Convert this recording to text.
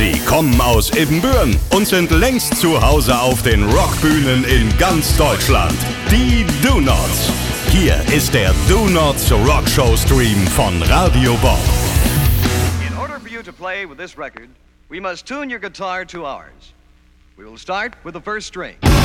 Sie kommen aus Ibbenbüren und sind längst zu Hause auf den Rockbühnen in ganz Deutschland. Die Do-Nots. Hier ist der Do-Nots Rockshow Stream von Radio Bob. In order for you to play with this record, we must tune your guitar to ours. We will start with the first string.